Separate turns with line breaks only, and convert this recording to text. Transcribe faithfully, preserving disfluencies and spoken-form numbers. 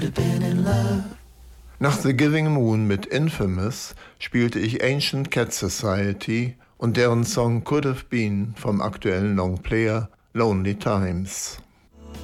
Nach The Giving Moon mit Infamous spielte ich Ancient Cat Society und deren Song Could Have Been vom aktuellen Longplayer Lonely Times.